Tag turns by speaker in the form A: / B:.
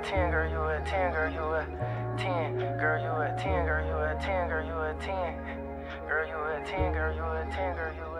A: a 10, girl, you a 10, girl, you a 10. Girl, you a 10, girl, you a 10, girl, you a 10. Girl, you a 10, girl, you a 10, girl, you